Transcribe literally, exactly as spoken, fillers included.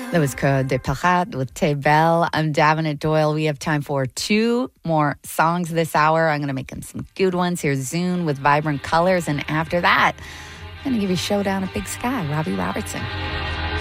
That was Cœur de Pirate with Tay Bell. I'm Davenant Doyle. We have time for two more songs this hour. I'm going to make them some good ones. Here's Zune with Vibrant Colors. And after that, I'm going to give you Showdown at Big Sky, Robbie Robertson.